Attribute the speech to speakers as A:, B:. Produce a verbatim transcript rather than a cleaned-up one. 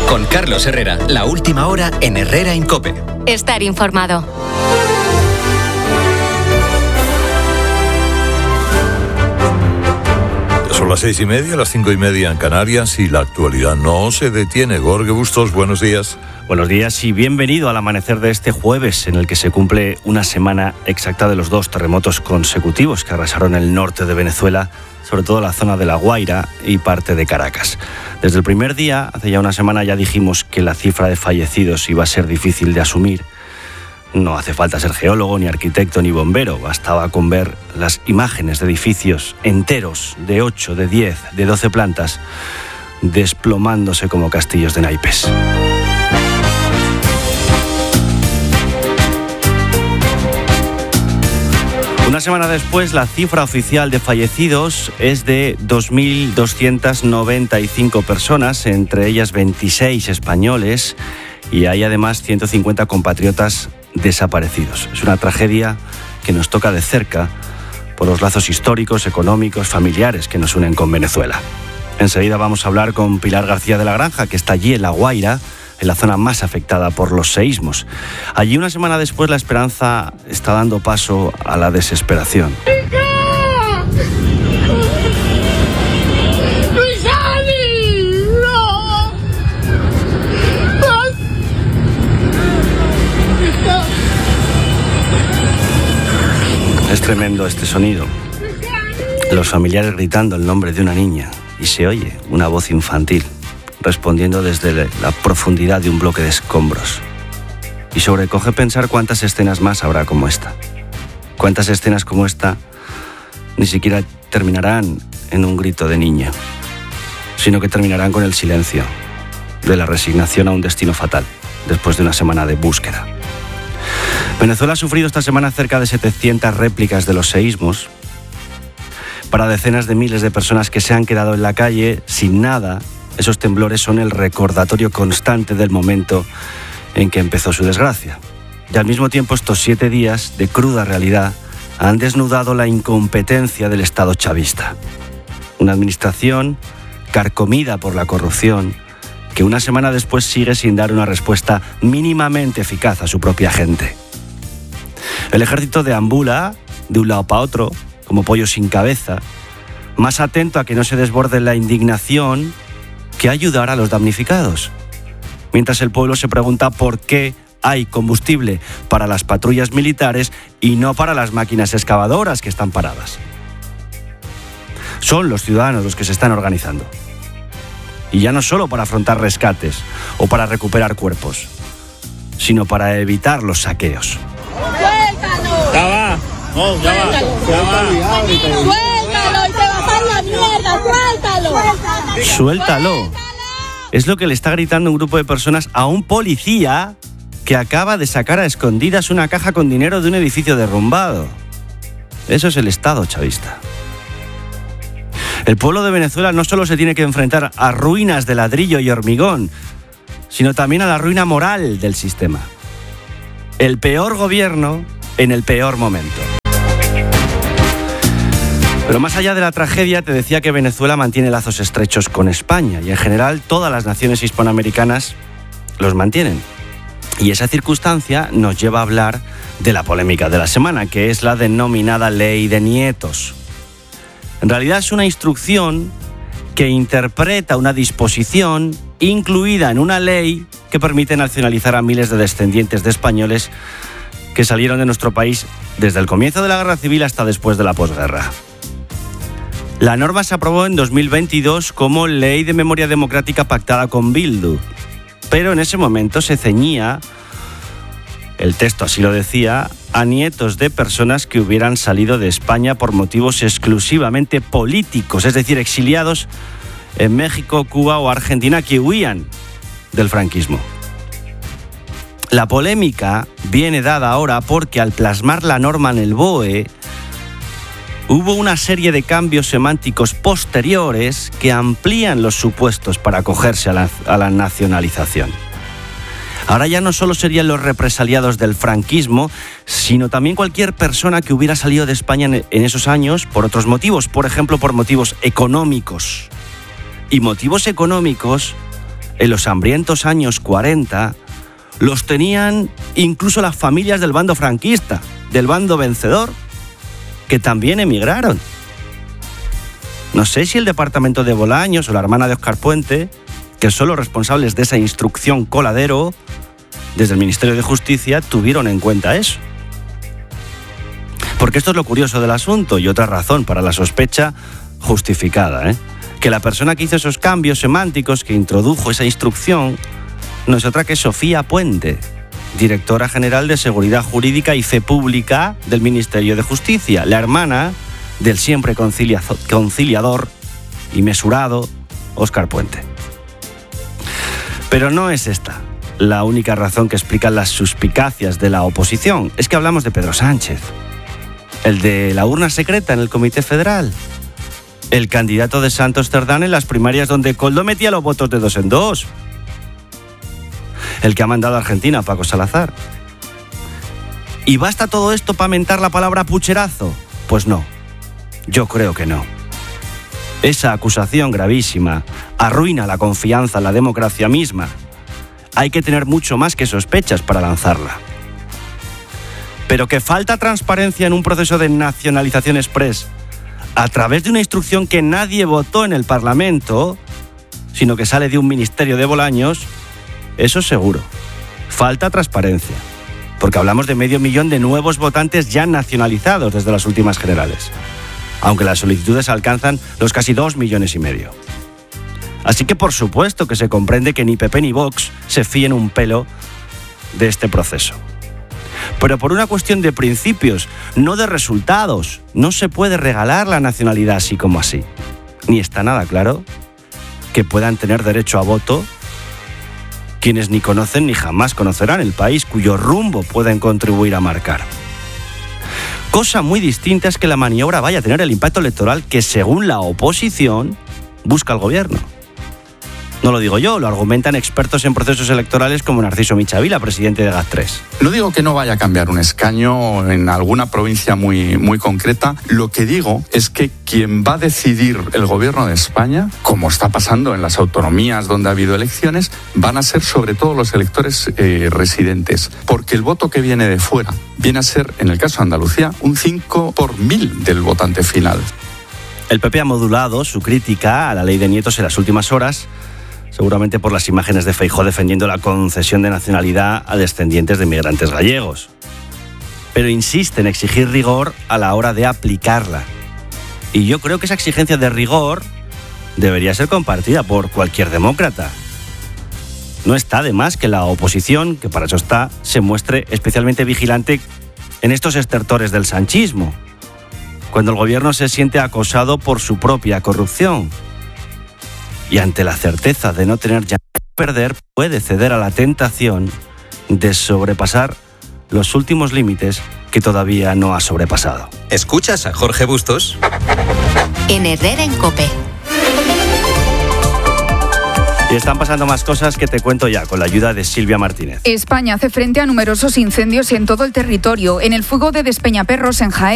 A: Con Carlos Herrera, la última hora en Herrera en COPE.
B: Estar informado.
C: Son las seis y media, las cinco y media en Canarias y la actualidad no se detiene. Jorge Bustos, buenos días.
D: Buenos días y bienvenido al amanecer de este jueves, en el que se cumple una semana exacta de los dos terremotos consecutivos que arrasaron el norte de Venezuela, sobre todo la zona de La Guaira y parte de Caracas. Desde el primer día, hace ya una semana, ya dijimos que la cifra de fallecidos iba a ser difícil de asumir. No hace falta ser geólogo, ni arquitecto, ni bombero. Bastaba con ver las imágenes de edificios enteros de ocho, de diez, de doce plantas desplomándose como castillos de naipes. Una semana después, la cifra oficial de fallecidos es de dos mil doscientas noventa y cinco personas, entre ellas veintiséis españoles, y hay además ciento cincuenta compatriotas desaparecidos. Es una tragedia que nos toca de cerca por los lazos históricos, económicos, familiares que nos unen con Venezuela. Enseguida vamos a hablar con Pilar García de la Granja, que está allí en La Guaira, en la zona más afectada por los seísmos. Allí, una semana después, la esperanza está dando paso a la desesperación. Es tremendo este sonido. Los familiares gritando el nombre de una niña y se oye una voz infantil respondiendo desde la profundidad de un bloque de escombros. Y sobrecoge pensar cuántas escenas más habrá como esta. Cuántas escenas como esta ni siquiera terminarán en un grito de niña, sino que terminarán con el silencio de la resignación a un destino fatal después de una semana de búsqueda. Venezuela ha sufrido esta semana cerca de setecientas réplicas de los seísmos. Para decenas de miles de personas que se han quedado en la calle sin nada, esos temblores son el recordatorio constante del momento en que empezó su desgracia. Y al mismo tiempo, estos siete días de cruda realidad han desnudado la incompetencia del Estado chavista. Una administración carcomida por la corrupción que una semana después sigue sin dar una respuesta mínimamente eficaz a su propia gente. El ejército deambula de un lado para otro, como pollo sin cabeza, más atento a que no se desborde la indignación que ayudar a los damnificados. Mientras el pueblo se pregunta por qué hay combustible para las patrullas militares y no para las máquinas excavadoras que están paradas. Son los ciudadanos los que se están organizando. Y ya no solo para afrontar rescates o para recuperar cuerpos, sino para evitar los saqueos.
E: ¡Suéltalo!
F: Ya va, no, ya va, ya va.
E: ¡Suéltalo! ¡Y te vas a la mierda! ¡Suéltalo!
D: ¡Suéltalo! Es lo que le está gritando un grupo de personas a un policía que acaba de sacar a escondidas una caja con dinero de un edificio derrumbado. Eso es el Estado chavista. El pueblo de Venezuela no solo se tiene que enfrentar a ruinas de ladrillo y hormigón, sino también a la ruina moral del sistema. El peor gobierno en el peor momento. Pero más allá de la tragedia, te decía que Venezuela mantiene lazos estrechos con España y en general todas las naciones hispanoamericanas los mantienen. Y esa circunstancia nos lleva a hablar de la polémica de la semana, que es la denominada Ley de Nietos. En realidad es una instrucción que interpreta una disposición incluida en una ley que permite nacionalizar a miles de descendientes de españoles que salieron de nuestro país desde el comienzo de la Guerra Civil hasta después de la posguerra. La norma se aprobó en dos mil veintidós como Ley de Memoria Democrática pactada con Bildu, pero en ese momento se ceñía, el texto así lo decía, a nietos de personas que hubieran salido de España por motivos exclusivamente políticos, es decir, exiliados en México, Cuba o Argentina que huían del franquismo. La polémica viene dada ahora porque al plasmar la norma en el B O E, hubo una serie de cambios semánticos posteriores que amplían los supuestos para acogerse a la, a la nacionalización. Ahora ya no solo serían los represaliados del franquismo, sino también cualquier persona que hubiera salido de España en, en esos años por otros motivos, por ejemplo, por motivos económicos. Y motivos económicos en los hambrientos años cuarenta, los tenían incluso las familias del bando franquista, del bando vencedor, que también emigraron. No sé si el departamento de Bolaños o la hermana de Óscar Puente, que son los responsables de esa instrucción Coladero, desde el Ministerio de Justicia, tuvieron en cuenta eso. Porque esto es lo curioso del asunto y otra razón para la sospecha justificada, ¿eh? Que la persona que hizo esos cambios semánticos, que introdujo esa instrucción, no es otra que Sofía Puente, directora general de Seguridad Jurídica y Fe Pública del Ministerio de Justicia, la hermana del siempre conciliador y mesurado Óscar Puente. Pero no es esta la única razón que explica las suspicacias de la oposición. Es que hablamos de Pedro Sánchez, el de la urna secreta en el Comité Federal, el candidato de Santos Cerdán en las primarias donde Koldo metía los votos de dos en dos, el que ha mandado a Argentina a Paco Salazar. ¿Y basta todo esto para mentar la palabra pucherazo? Pues no, yo creo que no. Esa acusación gravísima arruina la confianza en la democracia misma. Hay que tener mucho más que sospechas para lanzarla. Pero que falta transparencia en un proceso de nacionalización express a través de una instrucción que nadie votó en el Parlamento, sino que sale de un ministerio de Bolaños, eso seguro. Falta transparencia, porque hablamos de medio millón de nuevos votantes ya nacionalizados desde las últimas generales, aunque las solicitudes alcanzan los casi dos millones y medio. Así que por supuesto que se comprende que ni P P ni Vox se fíen un pelo de este proceso. Pero por una cuestión de principios, no de resultados, no se puede regalar la nacionalidad así como así. Ni está nada claro que puedan tener derecho a voto quienes ni conocen ni jamás conocerán el país cuyo rumbo pueden contribuir a marcar. Cosa muy distinta es que la maniobra vaya a tener el impacto electoral que, según la oposición, busca el gobierno. No lo digo yo, lo argumentan expertos en procesos electorales como Narciso Michavila, presidente de GAT tres.
B: No digo que no vaya a cambiar un escaño en alguna provincia muy, muy concreta. Lo que digo es que quien va a decidir el gobierno de España, como está pasando en las autonomías donde ha habido elecciones, van a ser sobre todo los electores eh, residentes. Porque el voto que viene de fuera viene a ser, en el caso de Andalucía, un cinco por mil del votante final.
D: El P P ha modulado su crítica a la ley de nietos en las últimas horas, seguramente por las imágenes de Feijóo defendiendo la concesión de nacionalidad a descendientes de migrantes gallegos. Pero insiste en exigir rigor a la hora de aplicarla. Y yo creo que esa exigencia de rigor debería ser compartida por cualquier demócrata. No está de más que la oposición, que para eso está, se muestre especialmente vigilante en estos estertores del sanchismo, cuando el gobierno se siente acosado por su propia corrupción. Y ante la certeza de no tener ya que perder, puede ceder a la tentación de sobrepasar los últimos límites que todavía no ha sobrepasado.
A: ¿Escuchas a Jorge Bustos?
G: En Herrera en COPE.
D: Y están pasando más cosas que te cuento ya, con la ayuda de Silvia Martínez.
H: España hace frente a numerosos incendios en todo el territorio. En el fuego de Despeñaperros, en Jaén,